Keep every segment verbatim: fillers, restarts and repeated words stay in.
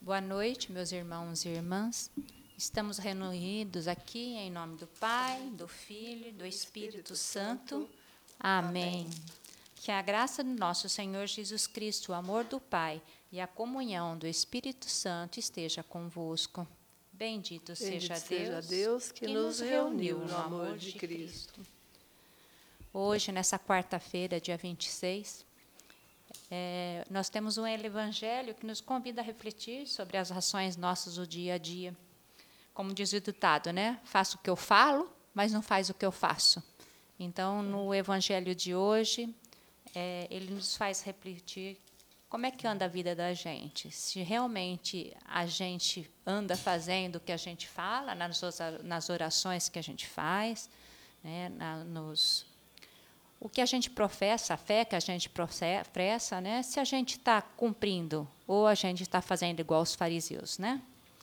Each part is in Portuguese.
Boa noite, meus irmãos e irmãs. Estamos reunidos aqui em nome do Pai, do Filho e do Espírito Santo. Amém. Que a graça do nosso Senhor Jesus Cristo, o amor do Pai e a comunhão do Espírito Santo esteja convosco. Bendito, Bendito seja Deus, seja Deus que, que nos reuniu no amor de Cristo. Hoje, nessa quarta-feira, dia vinte e seis, é, nós temos um evangelho que nos convida a refletir sobre as ações nossas do dia a dia. Como diz o ditado, né? Faço o que eu falo, mas não faz o que eu faço. Então, no evangelho de hoje, é, ele nos faz refletir como é que anda a vida da gente. Se realmente a gente anda fazendo o que a gente fala, nas orações que a gente faz, né, na, nos... o que a gente professa, a fé que a gente professa, né? Se a gente está cumprindo ou a gente está fazendo igual os fariseus, né?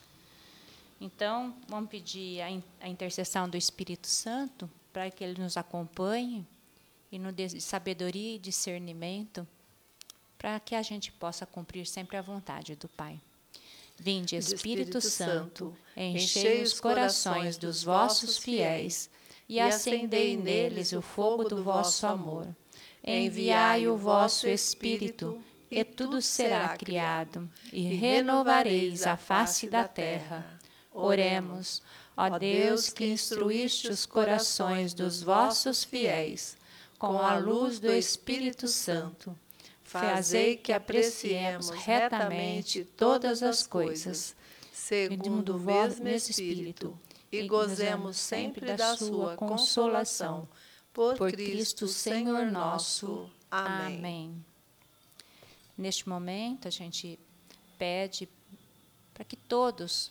Então, vamos pedir a, a intercessão do Espírito Santo para que ele nos acompanhe e nos dê sabedoria e discernimento para que a gente possa cumprir sempre a vontade do Pai. Vinde, Espírito, Espírito Santo, enchei os corações dos vossos fiéis e acendei neles o fogo do vosso amor. Enviai o vosso Espírito, e tudo será criado, e renovareis a face da terra. Oremos, ó Deus, que instruíste os corações dos vossos fiéis com a luz do Espírito Santo. Fazei que apreciemos retamente todas as coisas, segundo o mesmo Espírito, e gozemos sempre da sua consolação. Por Cristo, Senhor nosso. Amém. Amém. Neste momento, a gente pede para que todos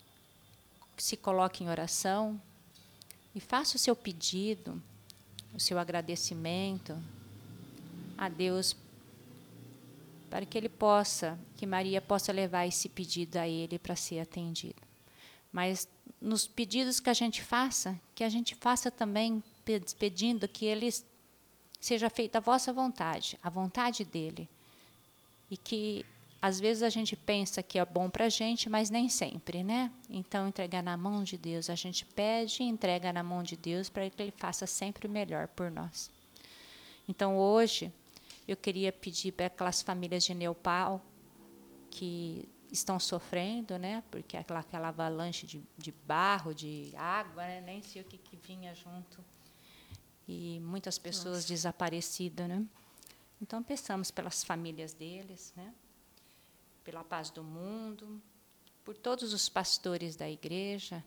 se coloquem em oração e façam o seu pedido, o seu agradecimento a Deus, para que Ele possa, que Maria possa levar esse pedido a Ele para ser atendido. Mas nos pedidos que a gente faça, que a gente faça também pedindo que Ele seja feita a vossa vontade, a vontade dEle. E que, às vezes, a gente pensa que é bom para a gente, mas nem sempre, né? Então, entregar na mão de Deus. A gente pede e entrega na mão de Deus para que Ele faça sempre o melhor por nós. Então, hoje, eu queria pedir para aquelas famílias de Neopal que estão sofrendo, né? Porque aquela, aquela avalanche de, de barro, de água, né? Nem sei o que, que vinha junto. E muitas pessoas Nossa. desaparecidas, né? Então, peçamos pelas famílias deles, né? Pela paz do mundo, por todos os pastores da igreja,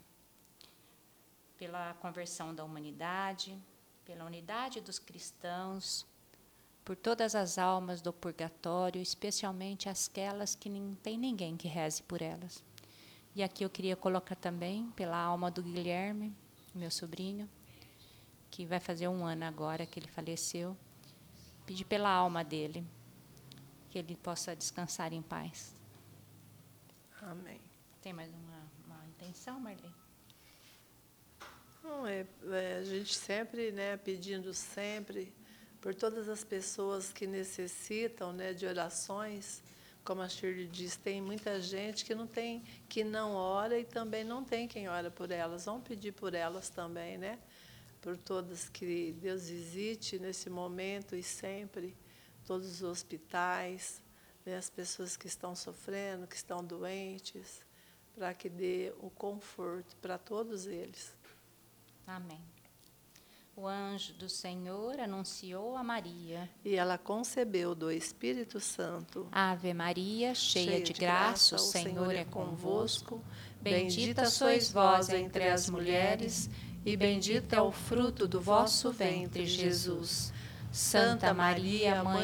pela conversão da humanidade, pela unidade dos cristãos, por todas as almas do purgatório, especialmente aquelas que não tem ninguém que reze por elas. E aqui eu queria colocar também pela alma do Guilherme, meu sobrinho, que vai fazer um ano agora que ele faleceu. Pedir pela alma dele, que ele possa descansar em paz. Amém. Tem mais uma, uma intenção, Marlene? Não, é, é, a gente sempre, né, pedindo sempre por todas as pessoas que necessitam, né, de orações. Como a Shirley diz, tem muita gente que não tem, que não ora e também não tem quem ora por elas. Vamos pedir por elas também, né? Por todas que Deus visite nesse momento e sempre, todos os hospitais, né, as pessoas que estão sofrendo, que estão doentes, para que dê o conforto para todos eles. Amém. O anjo do Senhor anunciou a Maria. E ela concebeu do Espírito Santo. Ave Maria, cheia, cheia de graça, o Senhor é convosco. Bendita sois vós entre as mulheres, e bendito é o fruto do vosso ventre, Jesus. Santa Maria, Mãe